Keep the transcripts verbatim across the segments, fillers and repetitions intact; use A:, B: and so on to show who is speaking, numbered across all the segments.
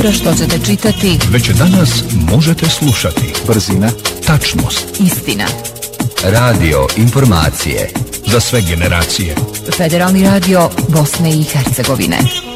A: Što ćete čitati?
B: Već danas možete slušati.
C: Brzina,
B: tačnost,
A: istina,
D: radio, informacije
B: za sve generacije.
A: Federalni radio Bosne i Hercegovine.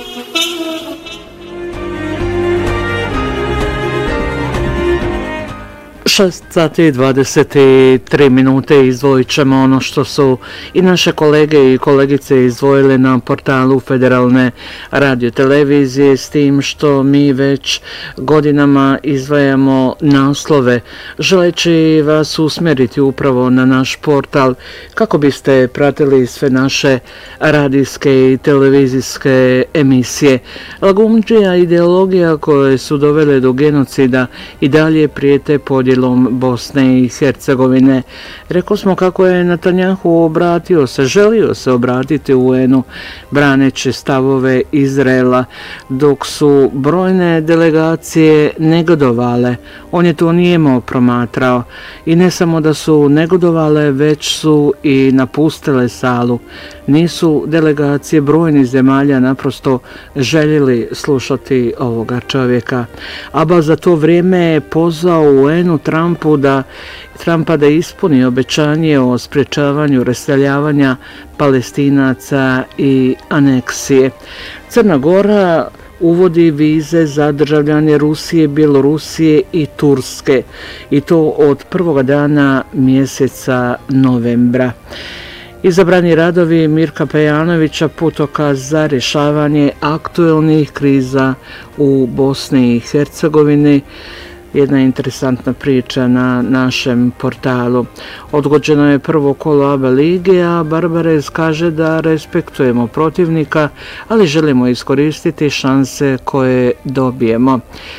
E: šest sati i dvadeset tri minute izdvojit ćemo ono što su i naše kolege i kolegice izdvojile na portalu Federalne radiotelevizije, s tim što mi već godinama izdvajamo naslove, želeći vas usmjeriti upravo na naš portal kako biste pratili sve naše radijske i televizijske emisije. Lagumdžija ideologija koje su dovele do genocida i dalje prijete podjelom Bosne i Hercegovine. Rekli smo kako je Netanjahu obratio se, želio se obratiti U N-u braneći stavove Izraela, dok su brojne delegacije negodovale. On je to nijemo promatrao i ne samo da su negodovale, već su i napustile salu. Nisu delegacije brojnih zemalja naprosto željeli slušati ovoga čovjeka. Aba za to vrijeme je pozvao U N-u Trumpu da, Trumpa da ispuni obećanje o sprječavanju raseljavanja Palestinaca i aneksije. Crna Gora uvodi vize za državljane Rusije, Bjelorusije i Turske, i to od prvoga dana mjeseca novembra. Izabrani radovi Mirka Pejanovića, putokaz za rješavanje aktuelnih kriza u Bosni i Hercegovini. Jedna interesantna priča na našem portalu. Odgođeno je prvo kolo A B lige, a Barbarez kaže da respektujemo protivnika, ali želimo iskoristiti šanse koje dobijemo.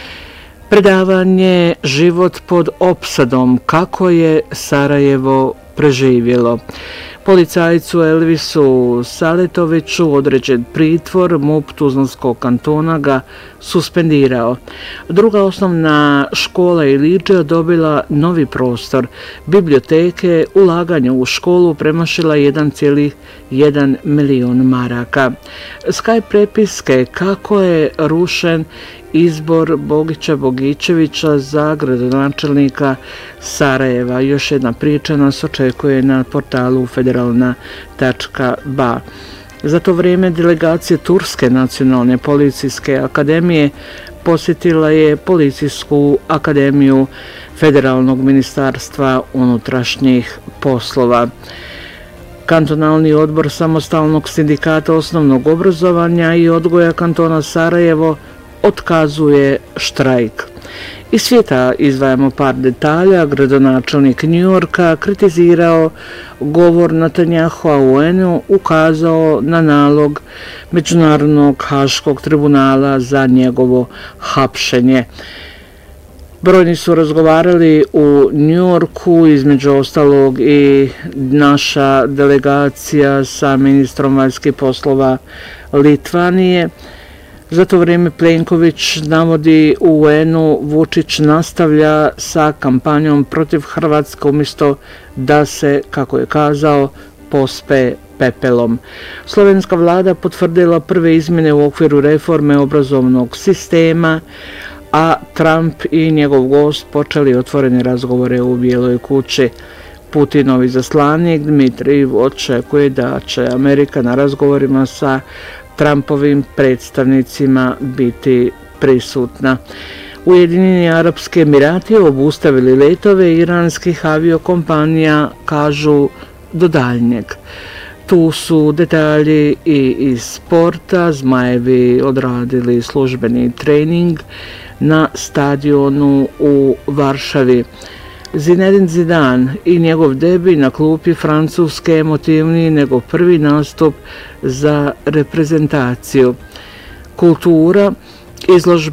E: Predavanje Život pod opsadom, kako je Sarajevo preživjelo. Policajcu Elvisu Saletoviću određen pritvor, MUP Tuzlanskog kantona ga suspendirao. Druga osnovna škola Ilidža dobila novi prostor. Biblioteke, ulaganje u školu premašila jedan zarez jedan milion maraka. Skype prepiske, kako je rušen izbor Bogića Bogićevića za gradonačelnika Sarajeva. Još jedna priča nas očekuje na portalu federalna tačka b a. Za to vrijeme delegacija Turske nacionalne policijske akademije posjetila je Policijsku akademiju Federalnog ministarstva unutrašnjih poslova. Kantonalni odbor Samostalnog sindikata osnovnog obrazovanja i odgoja kantona Sarajevo otkazuje štrajk. Iz svijeta izdvajamo par detalja. Gradonačelnik Njujorka kritizirao govor Netanjahua U N-u, ukazao na nalog Međunarodnog haškog tribunala za njegovo hapšenje. Brojni su razgovarali u Njujorku, između ostalog i naša delegacija sa ministrom vanjskih poslova Litvanije. Za to vrijeme Plenković navodi U N-u Vučić nastavlja sa kampanjom protiv Hrvatske umjesto da se, kako je kazao, pospe pepelom. Slovenska vlada potvrdila prve izmjene u okviru reforme obrazovnog sistema, a Trump i njegov gost počeli otvorene razgovore u Bijeloj kući. Putinov izaslanik Dmitrijev očekuje da će Amerika na razgovorima sa Trumpovim predstavnicima biti prisutna. Ujedinjeni Arapski Emirati obustavili letove iranskih aviokompanija, kažu do daljnjeg. Tu su detalji i iz sporta. Zmajevi odradili službeni trening na stadionu u Varšavi. Zinedine Zidane i njegov debi na klupi Francuske emotivniji nego prvi nastup za reprezentaciju. Kultura, izložba